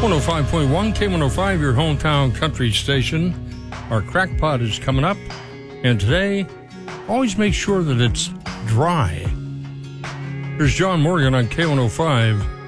105.1 K105, your hometown country station. Our crackpot is coming up, and today, always make sure that it's dry. Here's John Morgan on K105.